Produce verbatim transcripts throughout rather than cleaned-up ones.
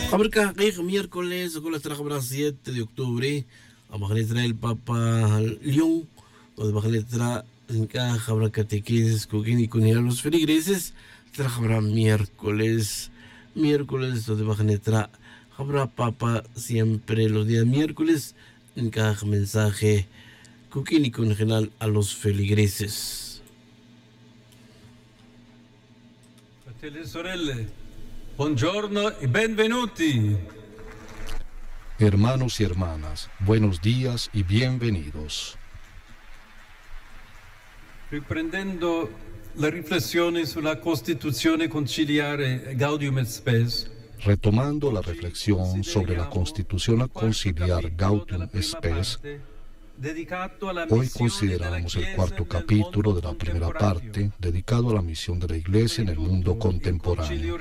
Habrá miércoles, con la trabaja siete de octubre, a bajar letra el Papa León, o de bajar letra en caja, habrá catequesis, coquín y con los feligreses, trabajará miércoles, miércoles, o de bajar letra, habrá Papa siempre los días miércoles, en caja mensaje, coquín y con general a los feligreses. Fratelli e sorelle, buongiorno y benvenuti. Hermanos y hermanas, buenos días y bienvenidos. Riprendendo le riflessioni sulla Costituzione conciliare Gaudium et Spes, Retomando la reflexión sobre la Constitución conciliar Gaudium et Spes, hoy consideramos el cuarto capítulo de la primera parte dedicado a la misión de la Iglesia en el mundo contemporáneo.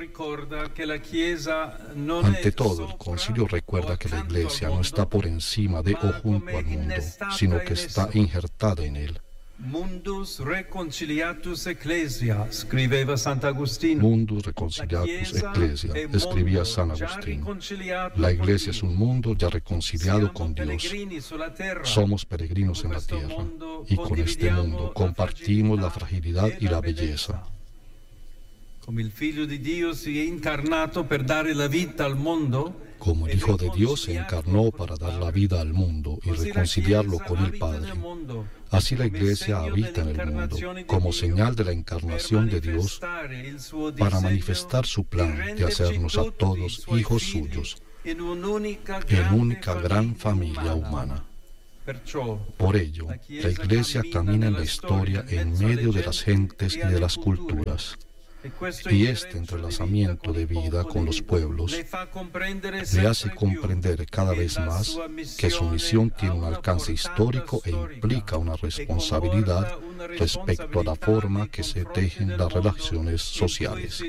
Ante todo, el concilio recuerda que la Iglesia no está por encima de o junto al mundo, sino que está injertada en él. Mundus reconciliatus ecclesia, scriveva Sant'Agostino. Mundus reconciliatus ecclesia, escribía San Agustín. La Iglesia es un mundo ya reconciliado con Dios. Somos peregrinos en la tierra y con este mundo compartimos la fragilidad y la belleza. Come il Figlio di Dio si è incarnato per dare la vita al mondo, Como el Hijo de Dios se encarnó para dar la vida al mundo y reconciliarlo con el Padre, así la Iglesia habita en el mundo, como señal de la encarnación de Dios, para manifestar su plan de hacernos a todos hijos suyos, en única gran familia humana. Por ello, la Iglesia camina en la historia en medio de las gentes y de las culturas. Y este entrelazamiento de vida con los pueblos le hace comprender cada vez más que su misión tiene un alcance histórico e implica una responsabilidad respecto a la forma que se tejen las relaciones sociales.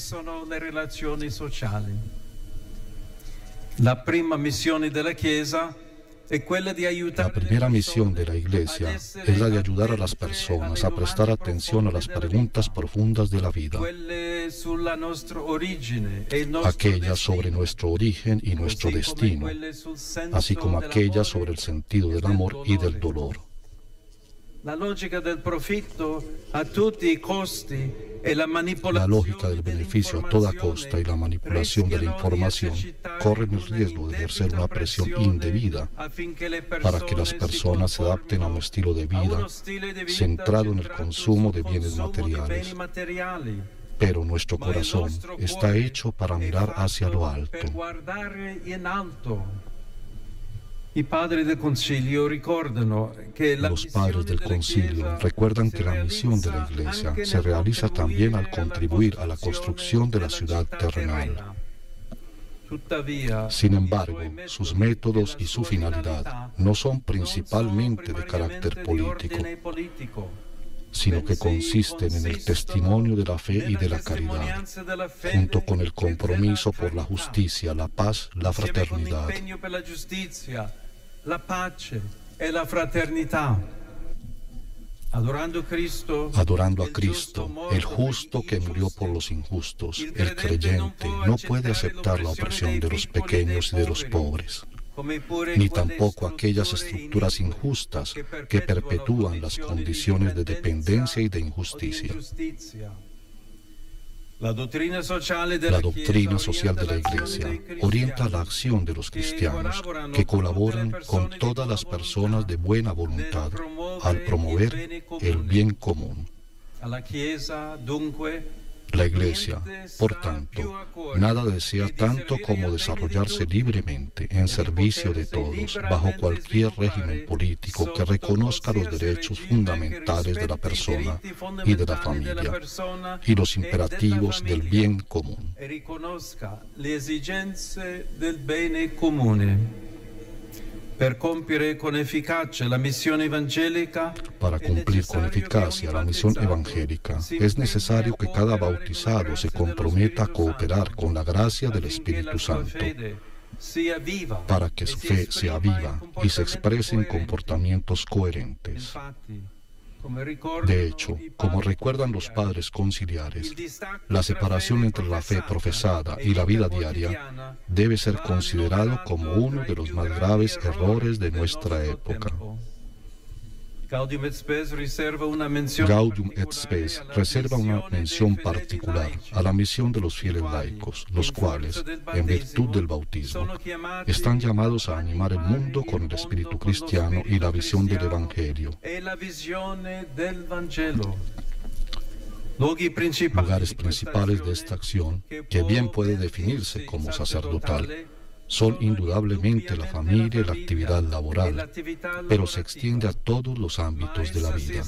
La prima missione della Chiesa La primera misión de la Iglesia es la de ayudar a las personas a prestar atención a las preguntas profundas de la vida, aquellas sobre nuestro origen y nuestro destino, así como aquellas sobre el sentido del amor y del dolor. La lógica del profitto a tutti i costi e la La lógica del beneficio a toda costa y la manipulación de la información corren el riesgo de ejercer una presión indebida para que las personas se adapten a un estilo de vida centrado en el consumo de bienes materiales. Pero nuestro corazón está hecho para mirar hacia lo alto. Los padres del concilio recuerdan que la misión de la Iglesia se realiza también al contribuir a la construcción de la ciudad terrenal. Sin embargo, sus métodos y su finalidad no son principalmente de carácter político, sino que consisten en el testimonio de la fe y de la caridad, junto con el compromiso por la justicia, la paz, la fraternidad. La pace e la fraternità. Adorando Cristo, Adorando a Cristo, el justo que murió por los injustos, el creyente no puede aceptar la opresión de los pequeños y de los pobres, ni tampoco aquellas estructuras injustas que perpetúan las condiciones de dependencia y de injusticia. La doctrina social de la, doctrina social de la Iglesia orienta la acción de los cristianos que colaboran con todas las personas de buena voluntad al promover el bien común. La Iglesia, por tanto, nada desea tanto como desarrollarse libremente en servicio de todos, bajo cualquier régimen político que reconozca los derechos fundamentales de la persona y de la familia y los imperativos del bien común. Per compiere con eficacia la misione evangelica, Para cumplir con eficacia la misión evangélica, es necesario que cada bautizado se comprometa a cooperar con la gracia del Espíritu Santo, para que su fe sea viva y se exprese en comportamientos coherentes. De hecho, como recuerdan los padres conciliares, la separación entre la fe profesada y la vida diaria debe ser considerado como uno de los más graves errores de nuestra época. Gaudium et Spes reserva una mención Gaudium et Spes reserva una mención particular a la misión de los fieles laicos, los cuales, en virtud del bautismo, están llamados a animar el mundo con el espíritu cristiano y la visión del Evangelio. Lugares principales de esta acción, que bien puede definirse como sacerdotal, son indudablemente la familia y la actividad laboral, pero se extiende a todos los ámbitos de la vida.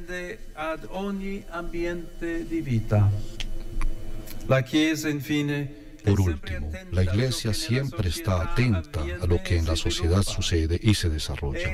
Por último, la Iglesia siempre está atenta a lo que en la sociedad sucede y se desarrolla.